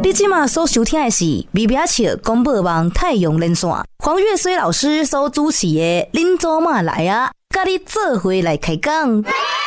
你现在所收听的是BBH广播网太阳连线，黄月水老师所主持的恁祖妈来啊，跟你做伙来开讲。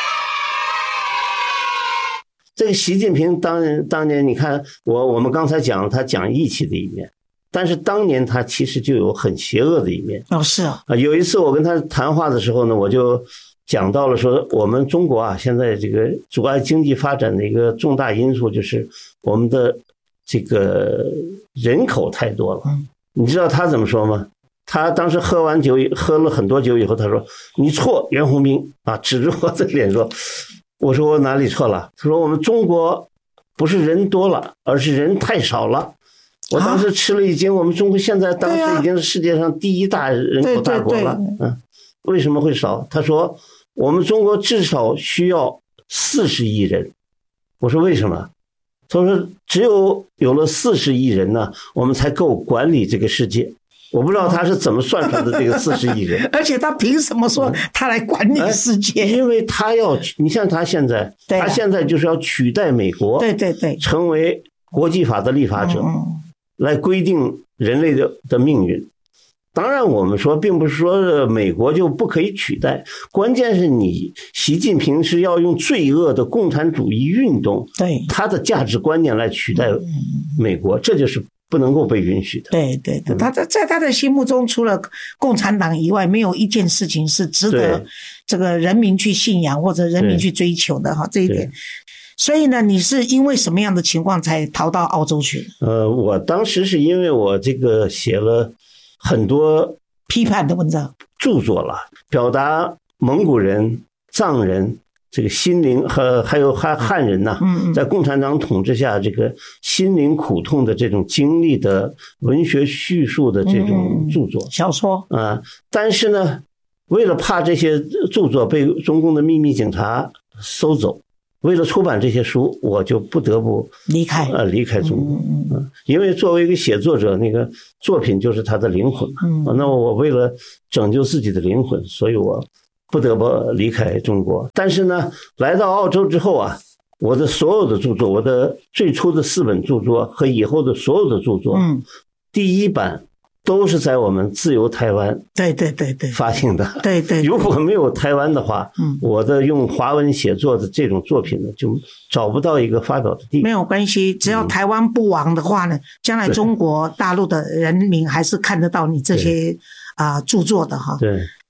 这个习近平当年你看我们刚才讲他讲义气的一面，但是当年他其实就有很邪恶的一面。 是啊。 有一次我跟他谈话的时候呢，我就讲到了说，我们中国啊，现在这个阻碍经济发展的一个重大因素就是我们的这个人口太多了。你知道他怎么说吗？他当时喝了很多酒以后，他说：“你错，袁弘斌啊！”指着我的脸说。我说我哪里错了？他说我们中国不是人多了，而是人太少了。我当时吃了一惊，我们中国现在当时已经是世界上第一大人口大国了。为什么会少？他说我们中国至少需要40亿人。我说为什么？他说只有了40亿人呢，我们才够管理这个世界。我不知道他是怎么算出来的这个40亿人， 而且他凭什么说他来管理世界？ 因为他要，你像他现在，他现在就是要取代美国， 对， 成为国际法的立法者，来规定人类的命运。当然，我们说并不是说美国就不可以取代，关键是你习近平是要用罪恶的共产主义运动， 对他的价值观念来取代美国，这就是不能够被允许的。 对，他在他的心目中，除了共产党以外，没有一件事情是值得这个人民去信仰或者人民去追求的哈。这一点。所以呢，你是因为什么样的情况才逃到澳洲去？ 我当时是因为我这个写了很多批判的文章著作了，表达蒙古人、藏人这个心灵和还有汉人呐，在共产党统治下这个心灵苦痛的这种经历的文学叙述的这种著作、 小说啊。但是呢，为了怕这些著作被中共的秘密警察收走，为了出版这些书，我就不得不离开中国。因为作为一个写作者，那个作品就是他的灵魂嘛。那我为了拯救自己的灵魂，所以我不得不离开中国。但是呢，来到澳洲之后啊，我的所有的著作，我的最初的4本著作和以后的所有的著作，第一版都是在我们自由台湾对发行的。对，如果没有台湾的话，我的用华文写作的这种作品呢，就找不到一个发表的地方。 没有关系，只要台湾不亡的话呢，将来中国大陆的人民还是看得到你这些著作的哈。 对，